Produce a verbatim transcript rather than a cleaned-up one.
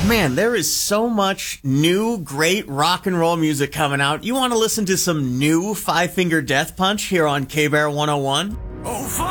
Man, there is so much new, great rock and roll music coming out. You want to listen to some new Five Finger Death Punch here on K-Bear one oh one? Oh,